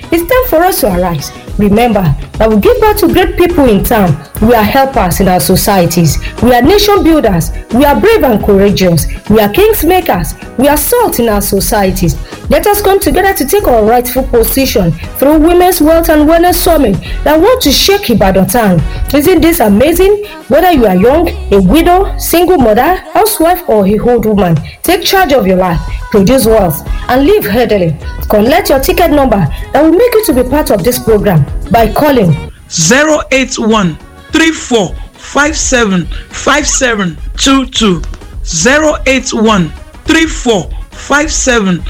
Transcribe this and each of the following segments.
It's time for us to arise. Remember that we give back to great people in town. We are helpers in our societies. We are nation builders. We are brave and courageous. We are kings makers. We are salt in our societies. Let us come together to take our rightful position through Women's Wealth and Wellness Summit that want to shake Ibadan town. Isn't this amazing? Whether you are young, a widow, single mother, housewife, or a old woman, take charge of your life, produce wealth, and live healthily. Collect your ticket number that will make you to be part of this program by calling 081 34 57 5722 081 34 57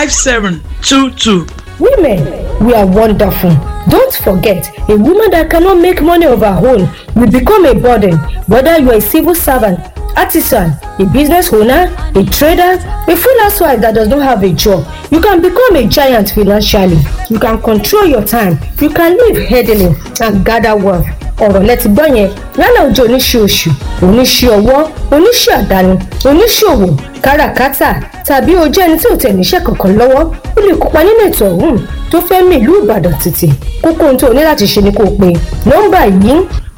5722. Women, we are wonderful. Don't forget, a woman that cannot make money of her own will become a burden. Whether you are a civil servant, artisan, a business owner, a trader, a full housewife that does not have a job, you can become a giant financially. You can control your time. You can live healthily and gather wealth. Ọ̀rọ̀ lẹ́tí gbọ́ yẹn yálà ojú oníṣẹ́ oṣù, oníṣẹ́ ọwọ́, oníṣẹ́ àdáni, oníṣòwò, káràkátà tàbí o jẹ́ ẹni tí ò tẹ̀ níṣẹ́ kankan lọ́wọ́, ó lè kópa nínú ètò ọ̀hún tó fẹ́ mì ìlú Ìbàdàn títì. Kókó ohun tó o ní láti ṣe ni kó o pe nọ́mbà yìí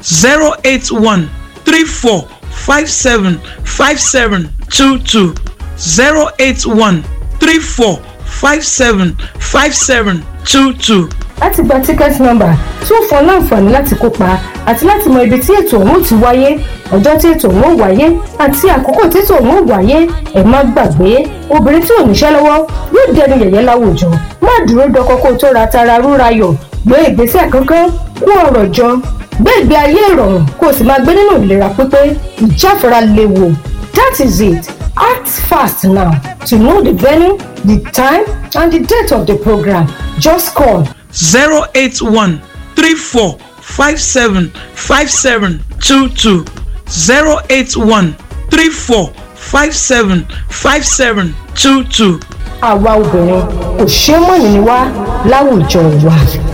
081 34 57 5722 081 34 57 5722. láti gba ticket number tí ó fún ọ láǹfààní láti kópa àti láti mọ ibi tí ètò ọ̀hún ti wáyé, ọjọ́ tí ètò ọ̀hún wáyé àti àkókò tí ètò ọ̀hún wáyé. Ẹ má gbàgbé, obìnrin tí ò níṣẹ́ lọ́wọ́ yóò dẹnu yẹ̀yẹ́ láwùjọ. Má dúró dọkọ kó tó ra tara rúra yọ̀, gbé ìgbésẹ̀ kankan, kó ọ̀rọ̀ jọ, gbé ìgbé ayé ìrọ̀rùn kó o sì máa gbé nínú ìlera pípé. Ìjáfara léwu. That is it. Act fast now to know the venue, the time, and the date of the program. Just call 081 34 57 5722 081 34 57 5722. Àwa obìnrin kò ṣe é mọ̀ ní wá láwùjọ wa.